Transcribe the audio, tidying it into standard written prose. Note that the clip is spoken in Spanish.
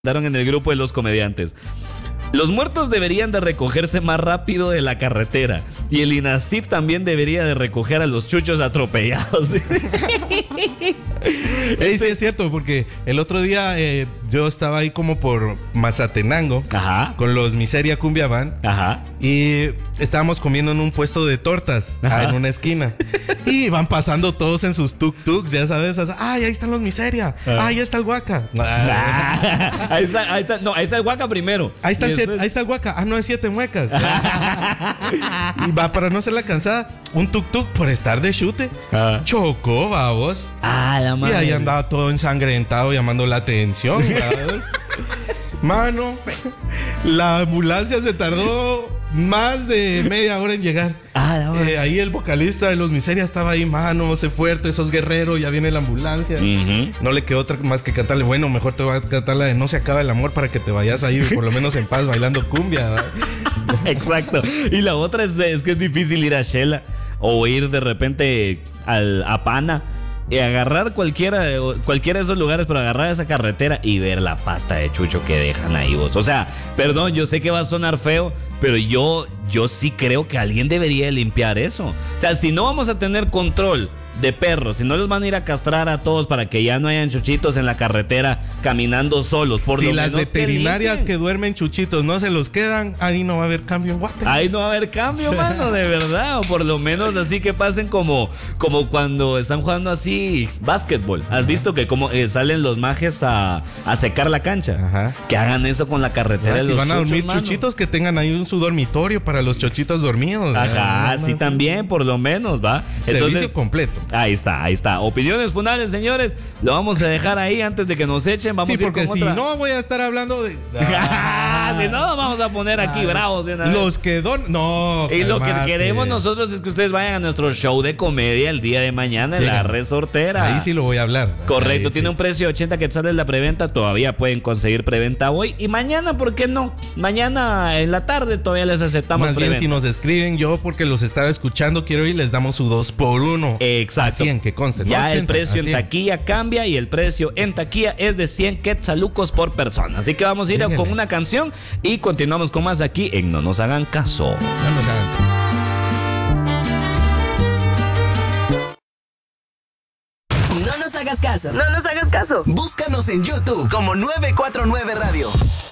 Daron en el grupo de los comediantes. Los muertos deberían de recogerse más rápido de la carretera y el INASIF también debería de recoger a los chuchos atropellados. Sí, es cierto, porque el otro día yo estaba ahí como por Mazatenango. Ajá. Con los Miseria Cumbia Band. Ajá. Y estábamos comiendo en un puesto de tortas en una esquina. Y van pasando todos en sus tuk-tuks, ya sabes. Ay, ahí están los Miseria. Ahí está el Guaca. Ahí está, no, ahí está el Guaca primero. Ahí está el Guaca. Ah, no, es 7 muecas. Y va, para no hacerla cansada, un tuk-tuk por estar de chute. Chocó, babos. La madre. Y ahí andaba todo ensangrentado llamando la atención, ¿sabes? Mano, la ambulancia se tardó más de media hora en llegar. Ahí el vocalista de los Miseria estaba ahí, mano, sé fuerte, sos guerrero, ya viene la ambulancia. No le quedó otra más que cantarle, bueno, mejor te voy a cantar la de No se acaba el amor para que te vayas ahí por lo menos en paz bailando cumbia, ¿verdad? Exacto. Y la otra es que es difícil ir a Shela o ir de repente a Pana y agarrar cualquiera de esos lugares, pero agarrar esa carretera y ver la pasta de chucho que dejan ahí vos. O sea, perdón, yo sé que va a sonar feo, pero yo sí creo que alguien debería limpiar eso. O sea, si no vamos a tener control de perros, si no los van a ir a castrar a todos para que ya no hayan chuchitos en la carretera caminando solos, por si lo las menos veterinarias que duermen chuchitos no se los quedan, ahí no va a haber cambio en Guatemala. Ahí no va a haber cambio, mano, de verdad. O por lo menos así que pasen como cuando están jugando así básquetbol. ¿Has visto que como salen los majes a secar la cancha? Ajá. Que hagan eso con la carretera de si los van a dormir mano. Chuchitos, que tengan ahí su dormitorio para los chochitos dormidos. Ajá, sí, también, por lo menos, ¿va? Servicio completo. Ahí está. Opiniones fundables, señores. Lo vamos a dejar ahí antes de que nos echen. Vamos a ir porque con si otra. no voy a estar hablando de... Si no, nos vamos a poner aquí bravos de una vez. Los que No, y lo que queremos nosotros es que ustedes vayan a nuestro show de comedia el día de mañana en la Resortera. Ahí sí lo voy a hablar. Correcto, ahí tiene un precio de 80 quetzales la preventa. Todavía pueden conseguir preventa hoy. Y mañana, ¿por qué no? Mañana en la tarde todavía les aceptamos más preventa. Bien, si nos escriben, yo porque los estaba escuchando, quiero ir, les damos su 2x1. Exacto. A 100, que conste. Ya 80, el precio en taquilla cambia y el precio en taquilla es de 100 quetzalucos por persona. Así que vamos a ir con una canción y continuamos con más aquí en No Nos Hagan Caso. No nos hagan caso. No nos hagas caso. Búscanos en YouTube como 949 Radio.